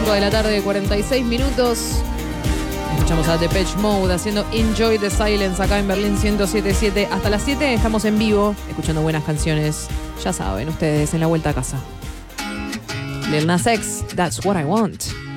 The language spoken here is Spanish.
5 de la tarde, 46 minutos. Escuchamos a Depeche Mode haciendo Enjoy the Silence acá en Berlín 107.7. Hasta las 7 estamos en vivo, escuchando buenas canciones. Ya saben ustedes, en la vuelta a casa. Lil Nas X, That's What I Want.